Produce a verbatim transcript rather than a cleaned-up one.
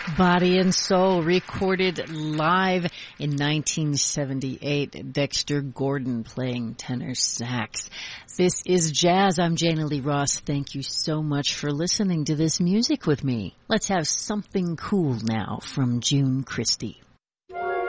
Body and Soul, recorded live in nineteen seventy-eight. Dexter Gordon playing tenor sax. This is Jazz. I'm Jana Lee Ross. Thank you so much for listening to this music with me. Let's have something cool now from June Christy.